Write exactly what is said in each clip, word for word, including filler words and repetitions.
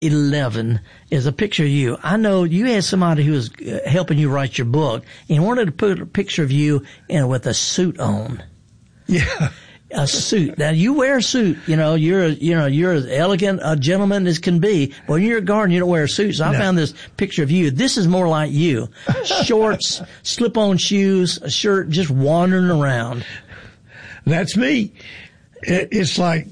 eleven is a picture of you. I know you had somebody who was uh, helping you write your book and wanted to put a picture of you in with a suit on. Yeah. A suit. Now you wear a suit, you know, you're, you know, you're as elegant a gentleman as can be. When you're a gardener, you don't wear a suit. So I no. found this picture of you. This is more like you. Shorts, slip-on shoes, a shirt, just wandering around. That's me. It, it's like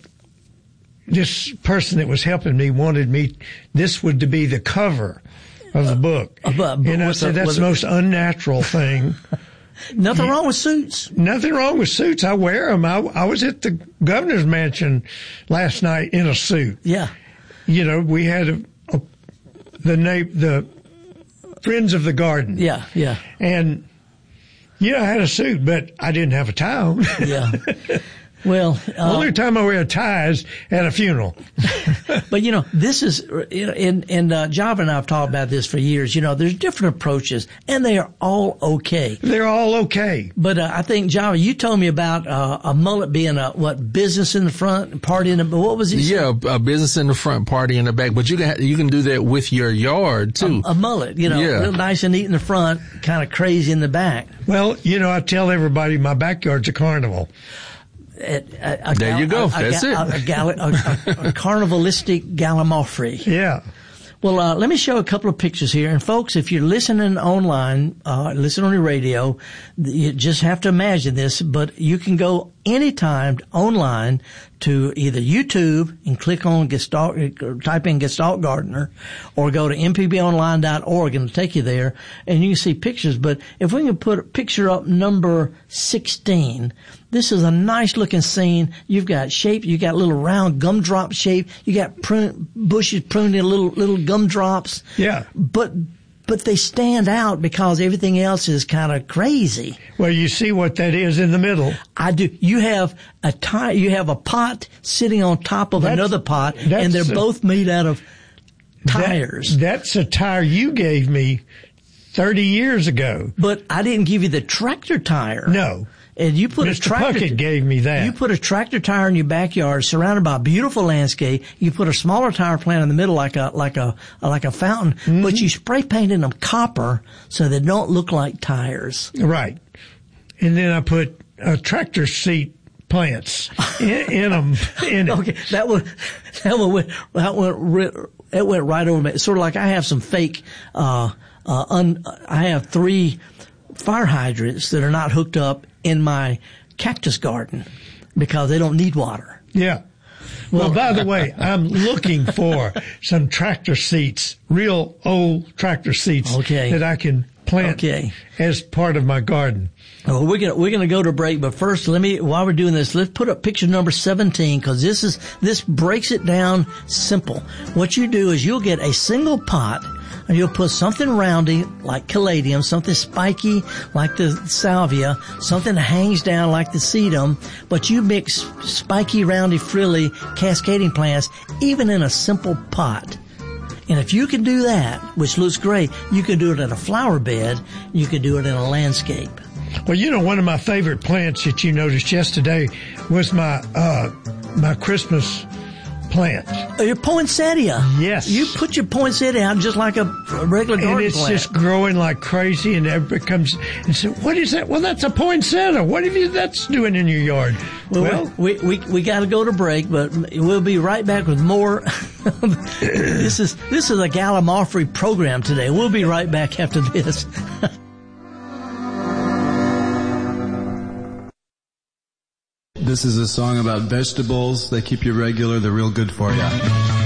this person that was helping me wanted me, this would to be the cover of the book. Uh, but, but and I said, that's the most unnatural thing. Nothing wrong with suits. Nothing wrong with suits. I wear them. I, I was at the governor's mansion last night in a suit. Yeah. You know, we had a, a, the name, the Friends of the Garden. Yeah, yeah. And, you know, I had a suit, but I didn't have a tie on. Yeah. Well, uh, only time I wear a tie is at a funeral. But you know, this is, you know, and and uh, Java and I have talked about this for years. You know, there's different approaches, and they are all okay. They're all okay. But uh, I think Java, you told me about uh, a mullet being a what business in the front, party in the. What was it? Yeah, a business in the front, party in the back. But you can you can do that with your yard too. A, a mullet, you know, yeah. real nice and neat in the front, kind of crazy in the back. Well, you know, I tell everybody my backyard's a carnival. A, a, a there gal- you go. A, That's a, it. A, a, gal- a, a, a carnivalistic gallimaufry. Yeah. Well, uh, let me show a couple of pictures here. And folks, if you're listening online, uh, listen on your radio, you just have to imagine this, but you can go anytime online to either YouTube and click on Gestalt, type in Gestalt Gardener, or go to m p b online dot org and it'll take you there, and you can see pictures. But if we can put a picture up number sixteen, this is a nice looking scene. You've got shape, you got little round gumdrop shape, you got prune, bushes pruned in little, little gumdrops. Yeah. But, but they stand out because everything else is kind of crazy. Well, you see what that is in the middle. I do. You have a tie, you have a pot sitting on top of That's, another pot, and they're a, both made out of tires. That, that's a tire you gave me thirty years ago. But I didn't give you the tractor tire. No. And you put Mister a tractor. Puckett gave me that. You put a tractor tire in your backyard, surrounded by a beautiful landscape. You put a smaller tire plant in the middle, like a like a like a fountain. Mm-hmm. But you spray painted them copper so they don't look like tires. Right. And then I put a tractor seat plants in, in them. In it. Okay, that one, that one went that went it went right over me. It's sort of like I have some fake. Uh, uh, un, I have three fire hydrants that are not hooked up in my cactus garden because they don't need water. Yeah. Well, well by the way, I'm looking for some tractor seats, real old tractor seats okay. that I can plant okay. as part of my garden. Well, we're gonna we're gonna go to break, but first, let me while we're doing this, let's put up picture number seventeen because this is this breaks it down simple. What you do is you'll get a single pot. And you'll put something roundy like caladium, something spiky like the salvia, something that hangs down like the sedum, but you mix spiky, roundy, frilly, cascading plants even in a simple pot. And if you can do that, which looks great, you can do it in a flower bed, you can do it in a landscape. Well, you know, one of my favorite plants that you noticed yesterday was my uh my Christmas plant. Oh, your poinsettia. Yes. You put your poinsettia out just like a regular garden and it's plant. just growing like crazy, and everybody comes and says, what is that? Well, that's a poinsettia. What have you that's doing in your yard? Well, well we we we got to go to break, but we'll be right back with more. this is this is a Gallimaufry program today. We'll be right back after this. This is a song about vegetables. They keep you regular. They're real good for you.